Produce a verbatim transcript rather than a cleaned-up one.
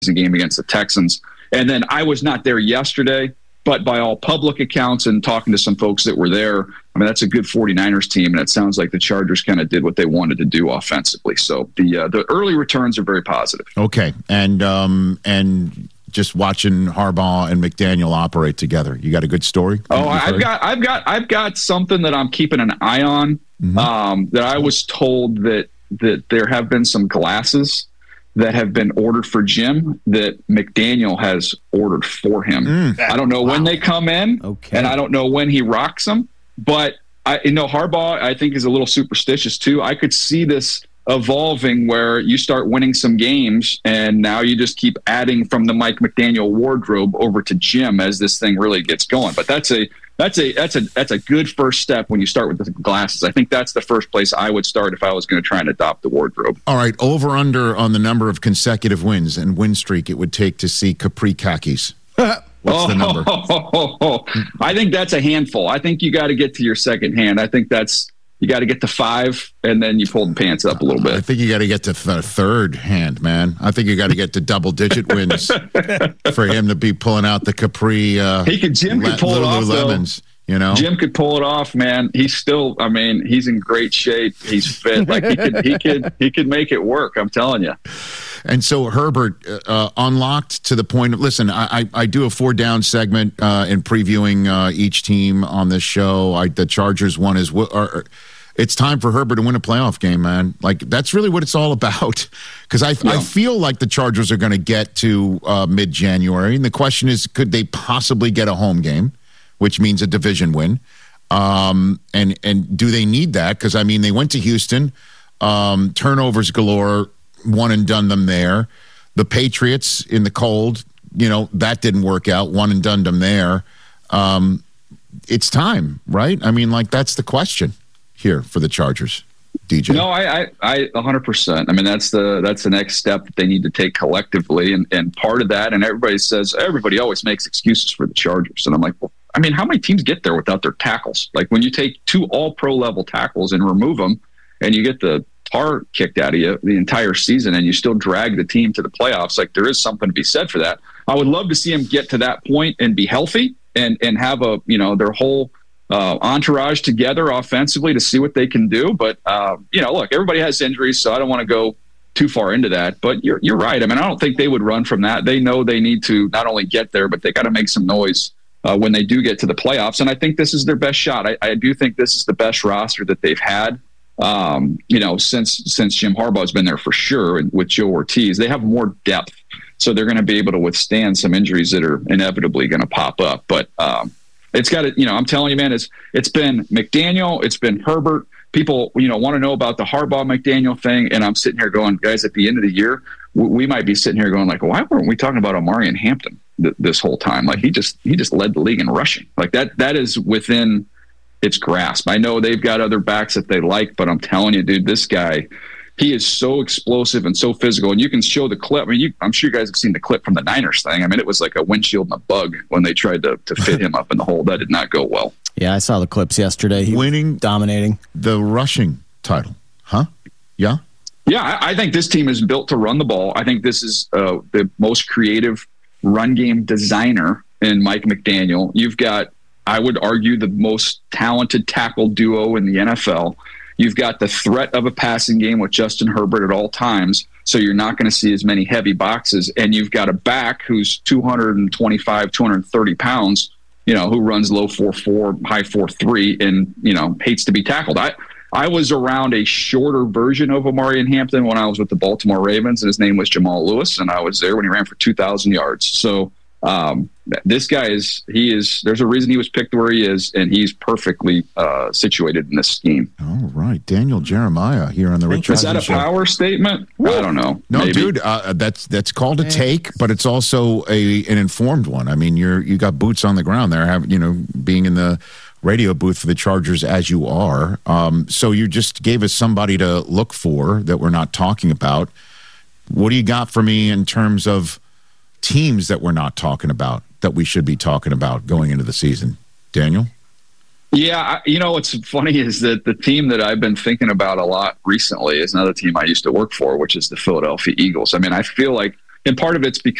game against the Texans. And then I was not there yesterday, but by all public accounts and talking to some folks that were there, I mean, that's a good 49ers team, and it sounds like the Chargers kind of did what they wanted to do offensively. So the uh, the early returns are very positive. Okay, and um, and just watching Harbaugh and McDaniel operate together, you got a good story? Oh, I've got, I've got, I've got something that I'm keeping an eye on. Mm-hmm. Um, that I was told that that there have been some glasses that have been ordered for Jim that McDaniel has ordered for him. Mm, I don't know wow. when they come in, okay. and I don't know when he rocks them. But I, you know, Harbaugh, I think, is a little superstitious too. I could see this evolving where you start winning some games, and now you just keep adding from the Mike McDaniel wardrobe over to Jim as this thing really gets going. But that's a that's a that's a that's a good first step when you start with the glasses. I think that's the first place I would start if I was going to try and adopt the wardrobe. All right, over under on the number of consecutive wins and win streak it would take to see Capri khakis. What's oh, the number? Oh, oh, oh. I think that's a handful. I think you got to get to your second hand. I think that's you got to get to five, and then you pull the pants up a little bit. I think you got to get to the third hand, man. I think you got to get to double-digit wins for him to be pulling out the Capri. Uh, he could. Jim could pull it off, Lemons. You know, Jim could pull it off, man. He's still. I mean, he's in great shape. He's fit. Like he could. He could. He could make it work. I'm telling you. And so Herbert uh, unlocked to the point of, listen, I, I, I do a four-down segment uh, in previewing uh, each team on this show. I, the Chargers one is, or, it's time for Herbert to win a playoff game, man. Like, that's really what it's all about. Because I, yeah. I feel like the Chargers are going to get to uh, mid-January. And the question is, could they possibly get a home game, which means a division win? Um, and, and do they need that? Because, I mean, they went to Houston, um, turnovers galore, one and done them there. The Patriots in the cold, you know, that didn't work out. One and done them there. Um, it's time, right? I mean, like, that's the question here for the Chargers. D J. No, I, I, I, one hundred percent. I mean, that's the that's the next step that they need to take collectively, and and part of that. And everybody says everybody always makes excuses for the Chargers, and I'm like, well, I mean, how many teams get there without their tackles? Like when you take two All-Pro level tackles and remove them, and you get the tar kicked out of you the entire season, and you still drag the team to the playoffs. Like there is something to be said for that. I would love to see them get to that point and be healthy and and have a you know their whole uh, entourage together offensively to see what they can do. But uh, you know, look, everybody has injuries, so I don't want to go too far into that. But you're you're right. I mean, I don't think they would run from that. They know they need to not only get there, but they got to make some noise uh, when they do get to the playoffs. And I think this is their best shot. I, I do think this is the best roster that they've had. Um, you know, since since Jim Harbaugh's been there for sure, and with Joe Ortiz, they have more depth, so they're going to be able to withstand some injuries that are inevitably going to pop up. But um, it's got to, you know, I'm telling you, man, it's it's been McDaniel, it's been Herbert. People, you know, want to know about the Harbaugh McDaniel thing, and I'm sitting here going, guys, at the end of the year, we, we might be sitting here going like, why weren't we talking about Omarion Hampton th- this whole time? Like he just he just led the league in rushing. Like that that is within its grasp. I know they've got other backs that they like, but I'm telling you, dude, this guy, he is so explosive and so physical. And you can show the clip. I mean, you, I'm sure you guys have seen the clip from the Niners thing. I mean, it was like a windshield and a bug when they tried to, to fit him up in the hole. That did not go well. Yeah, I saw the clips yesterday. He Winning, dominating the rushing title, huh? Yeah? Yeah, I, I think this team is built to run the ball. I think this is uh, the most creative run game designer in Mike McDaniel. You've got, I would argue, the most talented tackle duo in the N F L. You've got the threat of a passing game with Justin Herbert at all times, so you're not going to see as many heavy boxes. And you've got a back who's two twenty-five, two thirty pounds, you know, who runs low four four, high four three, and, you know, hates to be tackled. I, I was around a shorter version of Omarion Hampton when I was with the Baltimore Ravens, and his name was Jamal Lewis, and I was there when he ran for two thousand yards. So, Um, this guy is, he is, there's a reason he was picked where he is, and he's perfectly uh, situated in this scheme. All right. Daniel Jeremiah here on the Rich Is that a show. power statement? Woo. I don't know. No, Maybe. dude, uh, that's, that's called a take, but it's also a, an informed one. I mean, you're, you got boots on the ground there, have, you know, being in the radio booth for the Chargers as you are. Um, so you just gave us somebody to look for that we're not talking about. What do you got for me in terms of teams that we're not talking about that we should be talking about going into the season? Daniel? Yeah, I, you know, what's funny is that the team that I've been thinking about a lot recently is another team I used to work for, which is the Philadelphia Eagles. I mean, I feel like and part of it's because